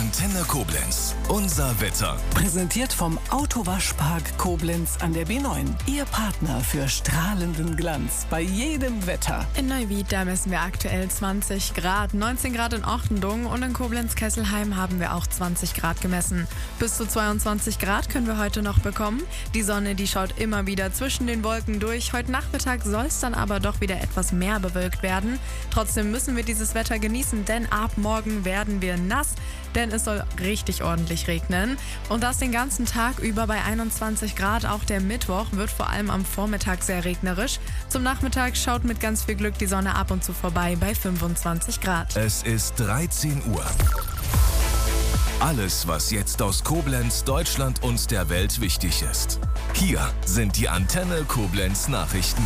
Antenne Koblenz. Unser Wetter. Präsentiert vom Autowaschpark Koblenz an der B9. Ihr Partner für strahlenden Glanz bei jedem Wetter. In Neuwied, da messen wir aktuell 20 Grad, 19 Grad in Ortendung und in Koblenz-Kesselheim haben wir auch 20 Grad gemessen. Bis zu 22 Grad können wir heute noch bekommen. Die Sonne, die schaut immer wieder zwischen den Wolken durch. Heute Nachmittag soll es dann aber doch wieder etwas mehr bewölkt werden. Trotzdem müssen wir dieses Wetter genießen, denn ab morgen werden wir nass, denn es soll richtig ordentlich regnen. Und das den ganzen Tag über bei 21 Grad. Auch der Mittwoch wird vor allem am Vormittag sehr regnerisch. Zum Nachmittag schaut mit ganz viel Glück die Sonne ab und zu vorbei bei 25 Grad. Es ist 13 Uhr. Alles, was jetzt aus Koblenz, Deutschland und der Welt wichtig ist. Hier sind die Antenne Koblenz Nachrichten.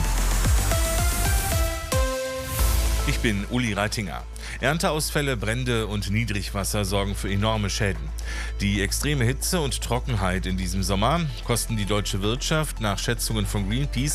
Ich bin Uli Reitinger. Ernteausfälle, Brände und Niedrigwasser sorgen für enorme Schäden. Die extreme Hitze und Trockenheit in diesem Sommer kosten die deutsche Wirtschaft nach Schätzungen von Greenpeace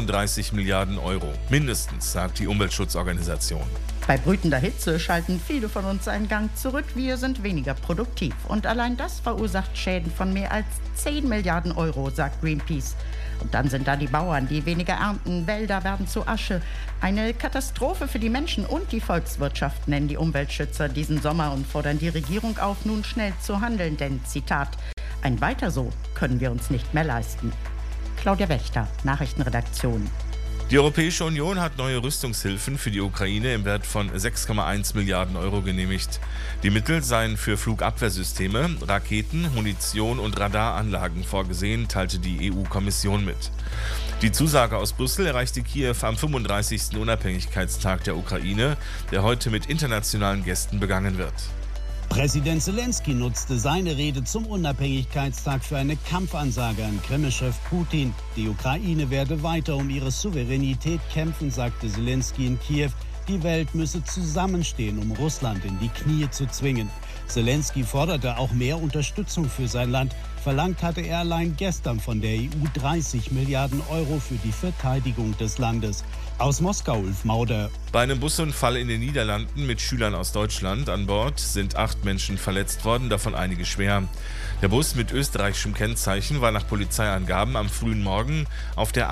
36 Milliarden Euro. Mindestens, sagt die Umweltschutzorganisation. Bei brütender Hitze schalten viele von uns einen Gang zurück. Wir sind weniger produktiv. Und allein das verursacht Schäden von mehr als 10 Milliarden Euro, sagt Greenpeace. Und dann sind da die Bauern, die weniger ernten, Wälder werden zu Asche. Eine Katastrophe für die Menschen und die Volkswirtschaft, nennen die Umweltschützer diesen Sommer und fordern die Regierung auf, nun schnell zu handeln. Denn, Zitat, ein Weiter so können wir uns nicht mehr leisten. Claudia Wächter, Nachrichtenredaktion. Die Europäische Union hat neue Rüstungshilfen für die Ukraine im Wert von 6,1 Milliarden Euro genehmigt. Die Mittel seien für Flugabwehrsysteme, Raketen, Munition und Radaranlagen vorgesehen, teilte die EU-Kommission mit. Die Zusage aus Brüssel erreichte Kiew am 35. Unabhängigkeitstag der Ukraine, der heute mit internationalen Gästen begangen wird. Präsident Zelensky nutzte seine Rede zum Unabhängigkeitstag für eine Kampfansage an Kreml-Chef Putin. Die Ukraine werde weiter um ihre Souveränität kämpfen, sagte Zelensky in Kiew. Die Welt müsse zusammenstehen, um Russland in die Knie zu zwingen. Zelensky forderte auch mehr Unterstützung für sein Land. Verlangt hatte er allein gestern von der EU 30 Milliarden Euro für die Verteidigung des Landes. Aus Moskau, Ulf Mauder. Bei einem Busunfall in den Niederlanden mit Schülern aus Deutschland an Bord sind 8 Menschen verletzt worden, davon einige schwer. Der Bus mit österreichischem Kennzeichen war nach Polizeiangaben am frühen Morgen auf der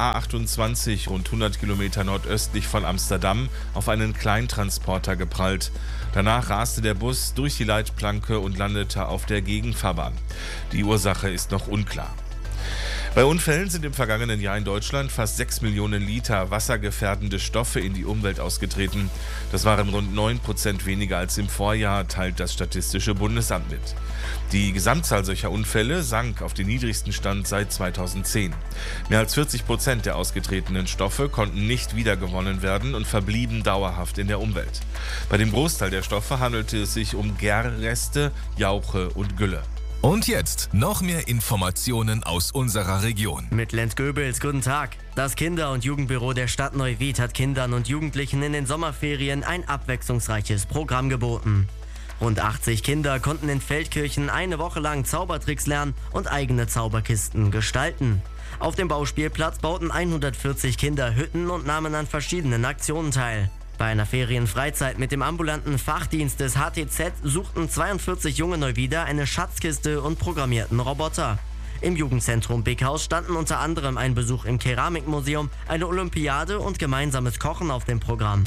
A28 rund 100 Kilometer nordöstlich von Amsterdam auf einen Kleintransporter geprallt. Danach raste der Bus durch die Leitplanke und landete auf der Gegenfahrbahn. Die Ursache ist noch unklar. Bei Unfällen sind im vergangenen Jahr in Deutschland fast 6 Millionen Liter wassergefährdende Stoffe in die Umwelt ausgetreten. Das waren rund 9% weniger als im Vorjahr, teilt das Statistische Bundesamt mit. Die Gesamtzahl solcher Unfälle sank auf den niedrigsten Stand seit 2010. Mehr als 40% der ausgetretenen Stoffe konnten nicht wiedergewonnen werden und verblieben dauerhaft in der Umwelt. Bei dem Großteil der Stoffe handelte es sich um Gärreste, Jauche und Gülle. Und jetzt noch mehr Informationen aus unserer Region. Mit Lenz Goebels, guten Tag. Das Kinder- und Jugendbüro der Stadt Neuwied hat Kindern und Jugendlichen in den Sommerferien ein abwechslungsreiches Programm geboten. Rund 80 Kinder konnten in Feldkirchen eine Woche lang Zaubertricks lernen und eigene Zauberkisten gestalten. Auf dem Bauspielplatz bauten 140 Kinder Hütten und nahmen an verschiedenen Aktionen teil. Bei einer Ferienfreizeit mit dem ambulanten Fachdienst des HTZ suchten 42 junge Neuwieder eine Schatzkiste und programmierten Roboter. Im Jugendzentrum Beckhaus standen unter anderem ein Besuch im Keramikmuseum, eine Olympiade und gemeinsames Kochen auf dem Programm.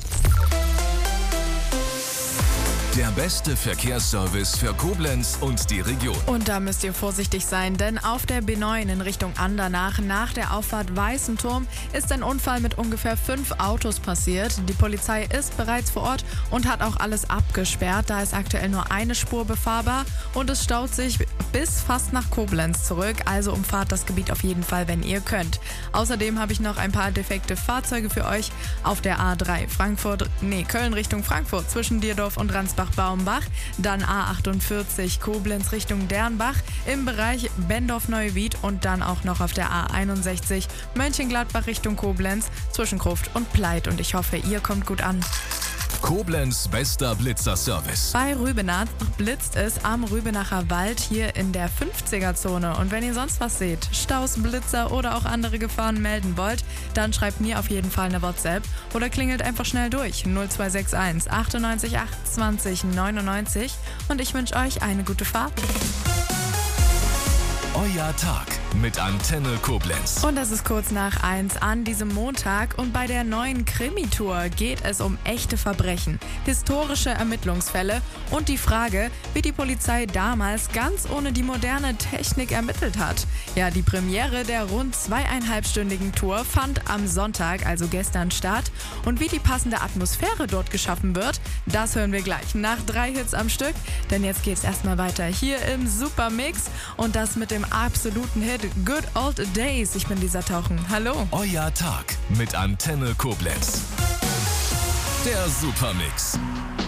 Der beste Verkehrsservice für Koblenz und die Region. Und da müsst ihr vorsichtig sein, denn auf der B9 in Richtung Andernach nach der Auffahrt Weißenturm ist ein Unfall mit ungefähr 5 Autos passiert. Die Polizei ist bereits vor Ort und hat auch alles abgesperrt. Da ist aktuell nur eine Spur befahrbar und es staut sich bis fast nach Koblenz zurück. Also umfahrt das Gebiet auf jeden Fall, wenn ihr könnt. Außerdem habe ich noch ein paar defekte Fahrzeuge für euch auf der A3 Köln Richtung Frankfurt zwischen Dierdorf und Ransbach-Baumbach, dann A48 Koblenz Richtung Dernbach im Bereich Bendorf-Neuwied und dann auch noch auf der A61 Mönchengladbach Richtung Koblenz zwischen Gruft und Pleit. Und ich hoffe, ihr kommt gut an. Koblenz bester Blitzerservice. Bei Rübenach blitzt es am Rübenacher Wald hier in der 50er-Zone. Und wenn ihr sonst was seht, Staus, Blitzer oder auch andere Gefahren melden wollt, dann schreibt mir auf jeden Fall eine WhatsApp oder klingelt einfach schnell durch 0261 98 28 99 und ich wünsche euch eine gute Fahrt. Euer Tag mit Antenne Koblenz. Und das ist kurz nach 1 an diesem Montag und bei der neuen Krimi-Tour geht es um echte Verbrechen, historische Ermittlungsfälle und die Frage, wie die Polizei damals ganz ohne die moderne Technik ermittelt hat. Ja, die Premiere der rund 2,5-stündigen Tour fand am Sonntag, also gestern, statt und wie die passende Atmosphäre dort geschaffen wird, das hören wir gleich nach 3 Hits am Stück, denn jetzt geht's erstmal weiter hier im Supermix und das mit dem absoluten Hit Good Old Days. Ich bin Lisa Tauchen. Hallo. Euer Tag mit Antenne Koblenz. Der Supermix.